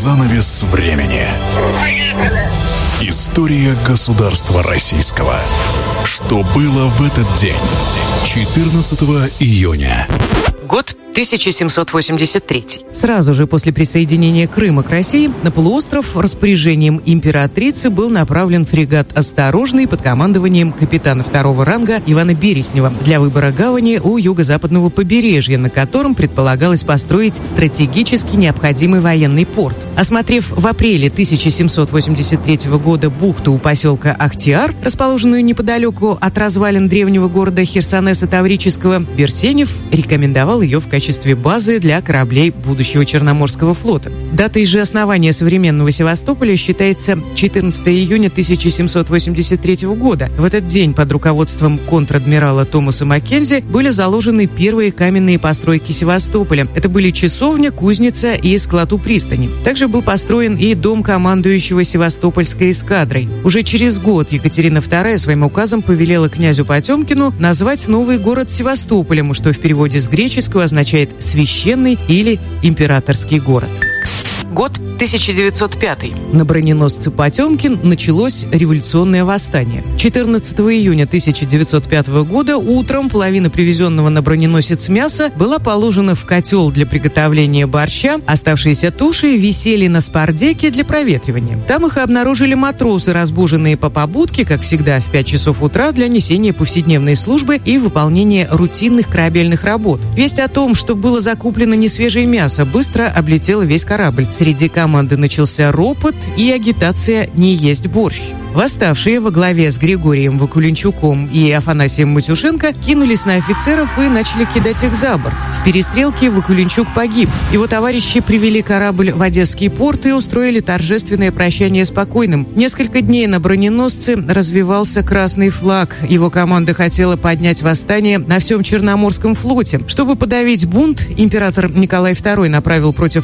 Занавес времени. История государства российского. Что было в этот день? 14 июня. Год 1783. Сразу же после присоединения Крыма к России на полуостров распоряжением императрицы был направлен фрегат «Осторожный» под командованием капитана второго ранга Ивана Береснева для выбора гавани у юго-западного побережья, на котором предполагалось построить стратегически необходимый военный порт. Осмотрев в апреле 1783 года бухту у поселка Ахтиар, расположенную неподалеку от развалин древнего города Херсонеса Таврического, Берсенев рекомендовал ее в качестве базы для кораблей будущего Черноморского флота. Датой же основания современного Севастополя считается 14 июня 1783 года. В этот день под руководством контр-адмирала Томаса Маккензи были заложены первые каменные постройки Севастополя. Это были часовня, кузница и склад у пристани. Также был построен и дом командующего Севастопольской эскадрой. Уже через год Екатерина II своим указом повелела князю Потемкину назвать новый город Севастополем, что в переводе с греческого означает «священный» или «императорский город». Год 1905. На броненосце «Потемкин» началось революционное восстание. 14 июня 1905 года утром половина привезенного на броненосец мяса была положена в котел для приготовления борща, оставшиеся туши висели на спардеке для проветривания. Там их обнаружили матросы, разбуженные по побудке, как всегда, в 5 часов утра для несения повседневной службы и выполнения рутинных корабельных работ. Весть о том, что было закуплено несвежее мясо, быстро облетела весь корабль. Среди команды начался ропот и агитация «не есть борщ». Восставшие во главе с Григорием Вакуленчуком и Афанасием Матюшенко кинулись на офицеров и начали кидать их за борт. В перестрелке Вакуленчук погиб. Его товарищи привели корабль в Одесский порт и устроили торжественное прощание с покойным. Несколько дней на броненосце развивался красный флаг. Его команда хотела поднять восстание на всем Черноморском флоте. Чтобы подавить бунт, император Николай II направил против